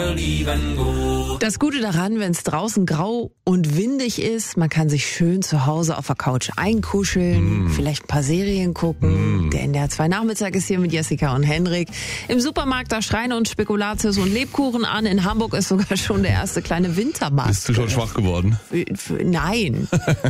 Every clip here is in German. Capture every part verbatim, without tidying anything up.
mir lieben gut. Das Gute daran, wenn es draußen grau und windig ist, man kann sich schön zu Hause auf der Couch einkuscheln, mm. vielleicht ein paar Serien gucken. Mm. Der N D R zwei Nachmittag ist hier mit Jessica und Henrik. Im Supermarkt, da schreien uns Spekulatius und Lebkuchen an. In Hamburg ist sogar schon der erste kleine Wintermarkt. Bist du schon schwach geworden? Nein.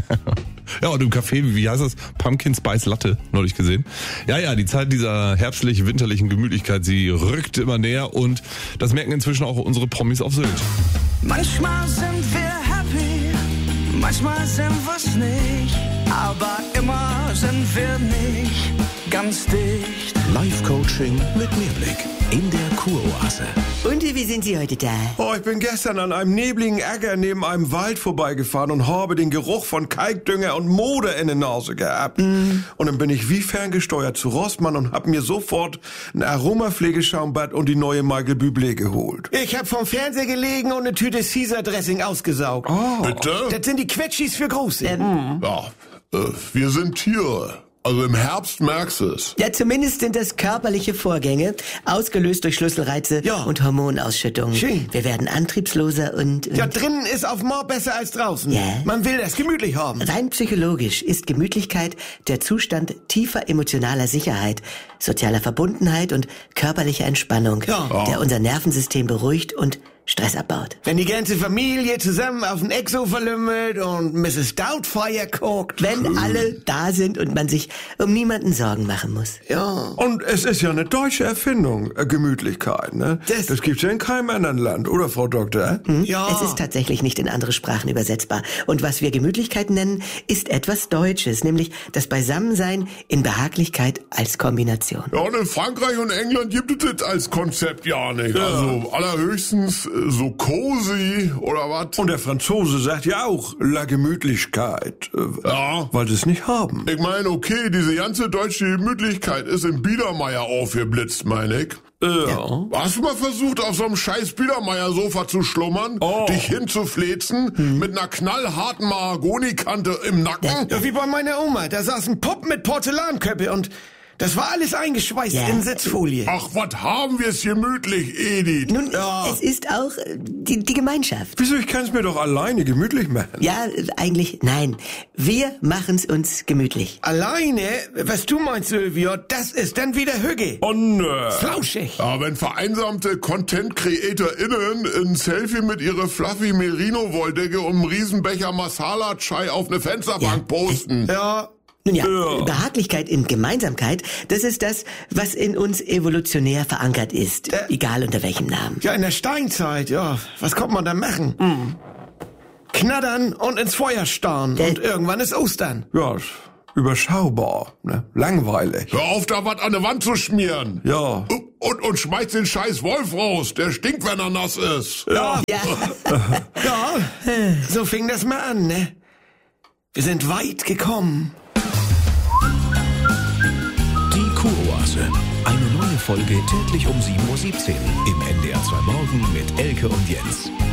Ja, und im Café, wie heißt das? Pumpkin Spice Latte, neulich gesehen. Ja, ja, die Zeit dieser herbstlich-winterlichen Gemütlichkeit, sie rückt immer näher und das merken inzwischen auch unsere Promis auf Sylt. Manchmal sind wir happy, manchmal sind wir's nicht, aber immer sind wir nicht ganz dicht. Live-Coaching mit Mehrblick in der Kuroase. Und wie sind Sie heute da? Oh, ich bin gestern an einem nebligen Äcker neben einem Wald vorbeigefahren und habe den Geruch von Kalkdünger und Moder in der Nase gehabt. Mm. Und dann bin ich wie ferngesteuert zu Rossmann und hab mir sofort ein Aromapflegeschaumbad und die neue Michael Bublé geholt. Ich hab vom Fernseher gelegen und eine Tüte Caesar-Dressing ausgesaugt. Oh. Bitte? Das sind die Quetschis für Große. Ähm. Ja, äh, wir sind Tiere. Also im Herbst merkst du es. Ja, zumindest sind das körperliche Vorgänge, ausgelöst durch Schlüsselreize ja. und Hormonausschüttungen. Schön. Wir werden antriebsloser und, und... Ja, drinnen ist auf Moor besser als draußen. Ja. Man will das gemütlich haben. Rein psychologisch ist Gemütlichkeit der Zustand tiefer emotionaler Sicherheit, sozialer Verbundenheit und körperlicher Entspannung, ja. der unser Nervensystem beruhigt und Stress abbaut. Wenn die ganze Familie zusammen auf den Exo verlümmelt und Misses Doubtfire guckt. Wenn cool. alle da sind und man sich um niemanden Sorgen machen muss. Ja. Und es ist ja eine deutsche Erfindung, äh, Gemütlichkeit, ne? Das, das gibt's ja in keinem anderen Land, oder Frau Doktor? Hm? Ja. Es ist tatsächlich nicht in andere Sprachen übersetzbar. Und was wir Gemütlichkeit nennen, ist etwas Deutsches, nämlich das Beisammensein in Behaglichkeit als Kombination. Ja, und in Frankreich und England gibt es das als Konzept ja nicht. Ja. Also allerhöchstens so cozy oder was? Und der Franzose sagt ja auch La Gemütlichkeit. Ja. Weil sie es nicht haben. Ich meine, okay, diese ganze deutsche Gemütlichkeit ist im Biedermeier aufgeblitzt, meine ich. Ja. Hast du mal versucht, auf so einem scheiß Biedermeier-Sofa zu schlummern, oh. dich hinzuflezen, hm. mit einer knallharten Mahagonikante im Nacken? Ja, wie bei meiner Oma. Da saß ein Pupp mit Porzellanköppe und das war alles eingeschweißt ja. in Sitzfolie. Ach, was haben wir es gemütlich, Edith? Nun, ja. es ist auch äh, die, die Gemeinschaft. Wieso, ich kann es mir doch alleine gemütlich machen. Ja, eigentlich, nein. Wir machen's uns gemütlich. Alleine? Was du meinst, Sylvia, das ist dann wieder Hügge. Oh, nö. Flauschig. Ja, wenn vereinsamte Content-CreatorInnen ein Selfie mit ihrer Fluffy Merino-Wolldecke und einem Riesenbecher Masala-Chai auf eine Fensterbank ja. posten. Ja. Nun ja, ja, Behaglichkeit in Gemeinsamkeit, das ist das, was in uns evolutionär verankert ist, äh, egal unter welchem Namen. Ja, in der Steinzeit, ja, was konnte man da machen? Hm. Knattern und ins Feuer starren äh, und irgendwann ist Ostern. Ja, überschaubar, ne? Langweilig. Hör auf, da was an der Wand zu schmieren. Ja. Und, und schmeiß den scheiß Wolf raus, der stinkt, wenn er nass ist. Ja. Ja, ja. So fing das mal an, ne? Wir sind weit gekommen. Kuroase. Eine neue Folge täglich um sieben Uhr siebzehn im N D R zwei Morgen mit Elke und Jens.